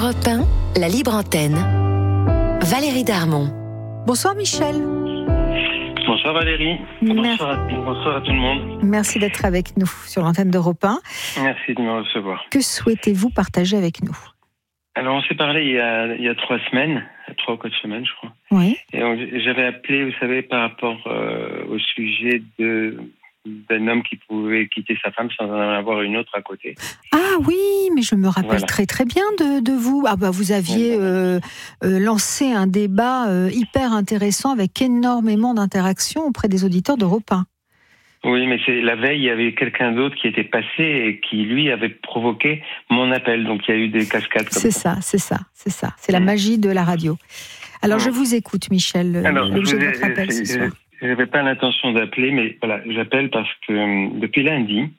Europe 1, la libre antenne. Valérie Darmon. Bonsoir Michel. Bonsoir Valérie. Bonsoir à tout le monde. Merci d'être avec nous sur l'antenne d'Europe 1. Merci de me recevoir. Que souhaitez-vous partager avec nous ? Alors on s'est parlé il y a 3 semaines, 3 ou 4 semaines je crois. Oui. Et j'avais appelé, vous savez, par rapport au sujet d'un homme qui pouvait quitter sa femme sans en avoir une autre à côté. Ah oui, mais je me rappelle Voilà. très très bien de vous. Ah bah vous aviez lancé un débat hyper intéressant avec énormément d'interactions auprès des auditeurs d'Europe 1. Oui, mais la veille, il y avait quelqu'un d'autre qui était passé et qui, lui, avait provoqué mon appel. Donc, il y a eu des cascades comme ça. C'est la magie de la radio. Alors, je vous écoute, Michel. Alors, l'objet de votre appel ce soir. Je n'avais pas l'intention d'appeler, mais voilà, j'appelle parce que depuis lundi,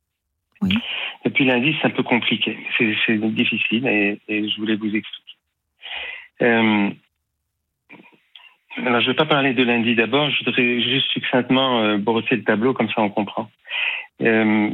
c'est un peu compliqué. C'est difficile et je voulais vous expliquer. Alors, je ne vais pas parler de lundi d'abord, je voudrais juste succinctement brosser le tableau, comme ça on comprend. J'ai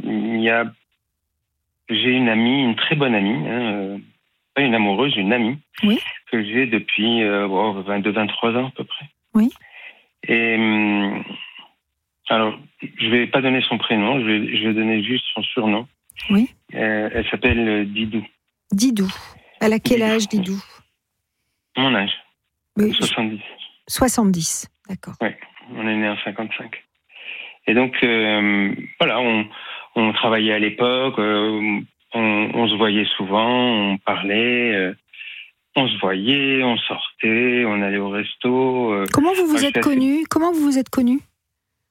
une amie, une très bonne amie, pas une amoureuse, une amie, que j'ai depuis 22-23 ans à peu près. Oui. Et alors, je ne vais pas donner son prénom, je vais donner juste son surnom. Oui. Elle s'appelle Didou. Didou. Elle a quel âge, Didou ? Mon âge. Oui. 70. 70, d'accord. Oui, on est né en 55. Et donc, voilà, on travaillait à l'époque, on se voyait souvent, on parlait, on se voyait, on sortait, on allait au resto. Comment vous vous êtes connus ?